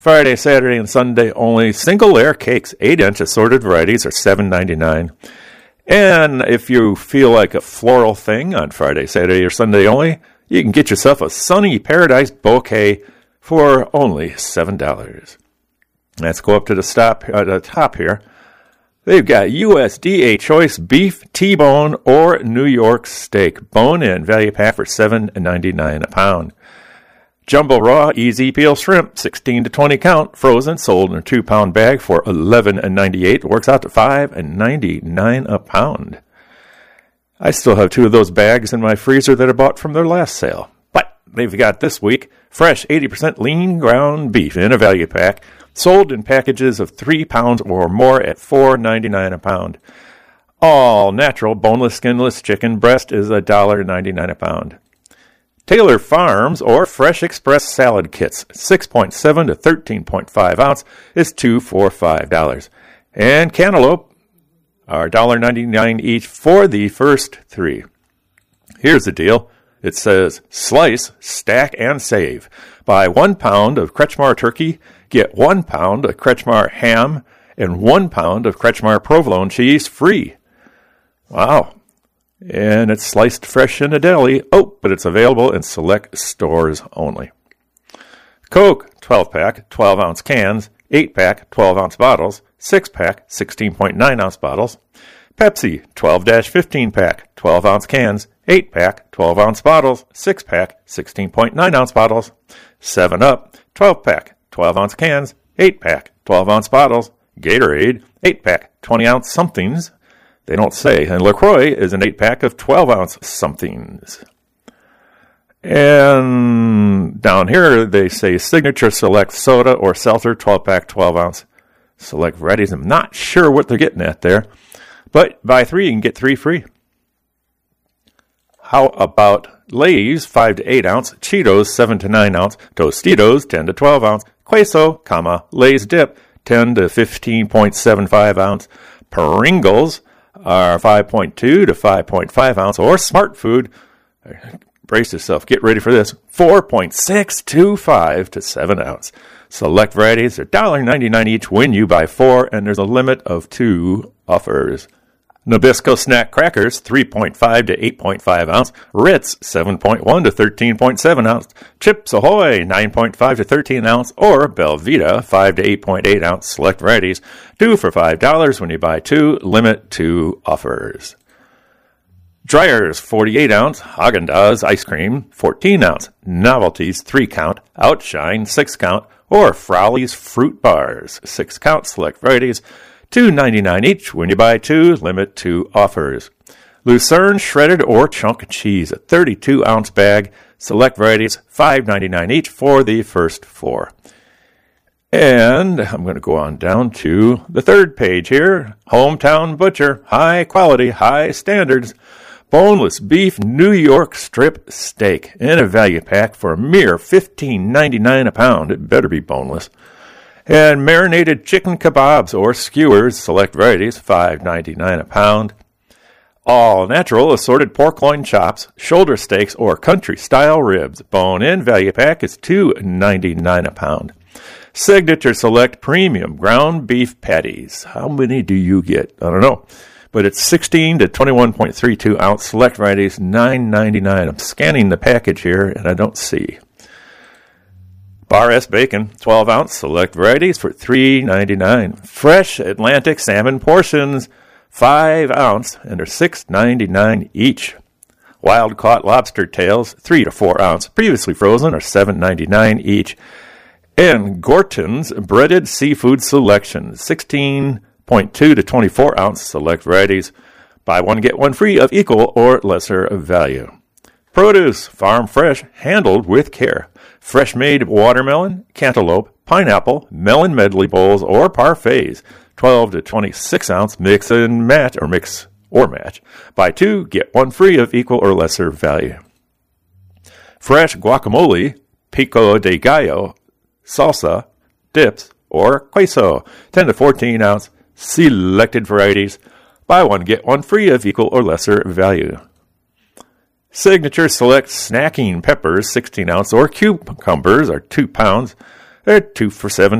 Friday, Saturday, and Sunday only. Single layer cakes, 8-inch assorted varieties, are $7.99. And if you feel like a floral thing on Friday, Saturday, or Sunday only, you can get yourself a Sunny Paradise bouquet for only $7. Let's go up to the top here. They've got USDA Choice Beef, T-Bone, or New York Steak. Bone-in value pack for $7.99 a pound. Jumbo Raw Easy Peel Shrimp, 16 to 20 count, frozen, sold in a 2-pound bag for $11.98. Works out to $5.99 a pound. I still have 2 of those bags in my freezer that I bought from their last sale. But they've got this week fresh 80% lean ground beef in a value pack, sold in packages of 3 pounds or more at $4.99 a pound. All natural boneless, skinless chicken breast is $1.99 a pound. Taylor Farms or Fresh Express salad kits, 6.7 to 13.5 ounce, is $2 for $5. And cantaloupe are $1.99 each for the first 3. Here's the deal. It says, slice, stack, and save. Buy 1 pound of Kretschmar turkey, get 1 pound of Kretschmar ham, and 1 pound of Kretschmar provolone cheese free. Wow. And it's sliced fresh in a deli. Oh, but it's available in select stores only. Coke, 12-pack, 12-ounce cans, 8-pack, 12-ounce bottles, 6-pack, 16.9-ounce bottles. Pepsi, 12-15-pack, 12-ounce cans, 8-pack, 12-ounce bottles, 6-pack, 16.9-ounce bottles. 7-Up, 12-pack, 12-ounce cans, 8-pack, 12-ounce bottles. Gatorade, 8-pack, 20-ounce somethings. They don't say. And LaCroix is an 8-pack of 12-ounce somethings. And down here, they say Signature Select Soda or Seltzer, 12-pack, 12-ounce select varieties. I'm not sure what they're getting at there. But buy 3, you can get 3 free. How about Lay's 5 to 8 ounce, Cheetos 7 to 9 ounce, Tostitos 10 to 12 ounce, Queso, Lay's Dip 10 to 15.75 ounce, Pringles are 5.2 to 5.5 ounce, or Smart Food, brace yourself, get ready for this, 4.625 to 7 ounce. Select varieties are $1.99 each when you buy 4, and there's a limit of 2 offers. Nabisco Snack Crackers, 3.5 to 8.5 ounce. Ritz, 7.1 to 13.7 ounce. Chips Ahoy, 9.5 to 13 ounce. Or Belvita, 5 to 8.8 ounce. Select varieties, 2 for $5 when you buy 2. Limit 2 offers. Dreyer's 48 ounce. Häagen-Dazs ice cream, 14 ounce. Novelties, 3 count. Outshine, 6 count. Or Frowley's fruit bars, 6 count. Select varieties, $2.99 each when you buy 2. Limit 2 offers. Lucerne shredded or chunk cheese, a 32-ounce bag. Select varieties, $5.99 each for the first 4. And I'm going to go on down to the third page here. Hometown Butcher, high quality, high standards. Boneless beef New York strip steak in a value pack for a mere $15.99 a pound. It better be boneless. And marinated chicken kebabs or skewers, select varieties, $5.99 a pound. All natural assorted pork loin chops, shoulder steaks, or country-style ribs. Bone-in value pack is $2.99 a pound. Signature Select Premium ground beef patties. How many do you get? I don't know. But it's 16 to 21.32 ounce. Select varieties, $9.99. I'm scanning the package here, and I don't see. Bar S Bacon, 12 ounce, select varieties for $3.99. Fresh Atlantic salmon portions, 5 ounce, and they're $6.99 each. Wild caught lobster tails, 3 to 4 ounce, previously frozen, are $7.99 each. And Gorton's breaded seafood selection, 16.2 to 24 ounce, select varieties. Buy 1, get 1 free of equal or lesser value. Produce, farm fresh, handled with care. Fresh-made watermelon, cantaloupe, pineapple, melon medley bowls, or parfaits, 12 to 26 ounce, mix and match, or mix or match. Buy 2, get 1 free of equal or lesser value. Fresh guacamole, pico de gallo, salsa, dips, or queso, 10 to 14 ounce, selected varieties. Buy 1, get 1 free of equal or lesser value. Signature Select Snacking Peppers, 16 ounce, or cucumbers are 2 pounds. at 2 for $7.